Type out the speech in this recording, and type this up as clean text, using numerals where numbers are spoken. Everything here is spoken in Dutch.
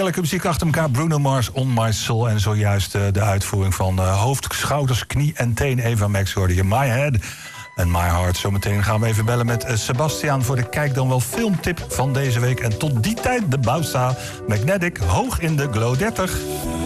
heerlijke muziek achter elkaar. Bruno Mars, On My Soul. En zojuist de uitvoering van hoofd, schouders, knie en teen. Eva Max hoorde je My Head en My Heart. Zometeen gaan we even bellen met Sebastiaan voor de Kijk dan wel filmtip van deze week. En tot die tijd de Bouwsta Magnetic hoog in de Glow 30.